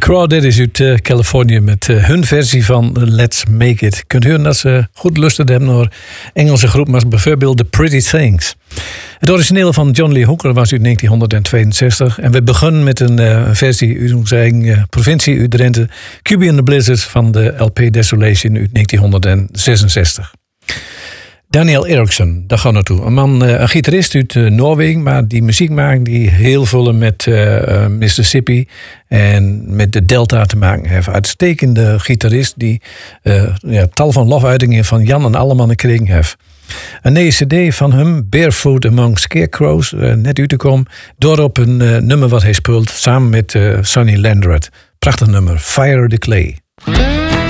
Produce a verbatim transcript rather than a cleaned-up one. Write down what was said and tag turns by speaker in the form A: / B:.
A: Crawdad is uit uh, Californië met uh, hun versie van Let's Make It. Je kunt horen dat ze goed luisterd hebben naar Engelse groepen als bijvoorbeeld The Pretty Things. Het originele van John Lee Hooker was uit negentien tweeënzestig en we begonnen met een, uh, een versie uit onze eigen uh, provincie, uit Drenthe, Cuby and the Blizzards van de L P Desolation uit negentien zesenzestig. Daniel Eriksson, daar gaan we naartoe. Een man, een gitarist uit uh, Noorwegen, maar die muziek maakt die heel veel met uh, uh, Mississippi en met de Delta te maken heeft. Uitstekende gitarist die uh, ja, tal van lofuitingen van Jan en Alleman gekregen heeft. Een nieuwe cd van hem, Barefoot Among Scarecrows, uh, net uit te komen. Doorop een uh, nummer wat hij speelt samen met uh, Sonny Landreth. Prachtig nummer, Fire the Clay.